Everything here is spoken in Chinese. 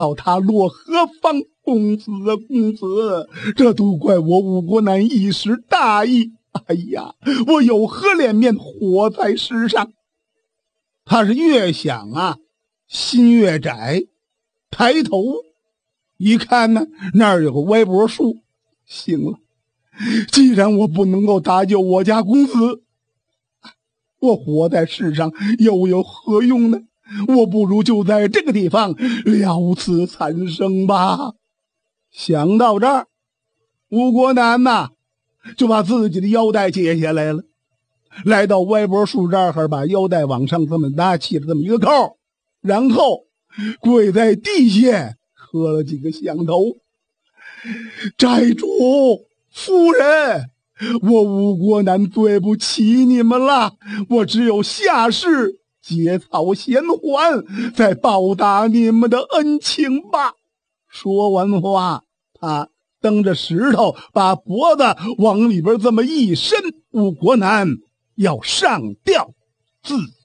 道他落何方？公子啊，公子，这都怪我吴国男一时大意。哎呀，我有何脸面活在世上？他是越想啊，心越窄。抬头一看呢，那儿有个歪脖树。行了，既然我不能够搭救我家公子，我活在世上又有何用呢？我不如就在这个地方了此残生吧。想到这儿，吴国男呐，就把自己的腰带解下来了，来到歪脖树这儿，把腰带往上这么搭，起了这么一个扣，然后跪在地下磕了几个响头。寨主夫人，我吴国男对不起你们了，我只有下世结草衔环，再报答你们的恩情吧。说完话，他蹬着石头把脖子往里边这么一伸，吴国男要上吊自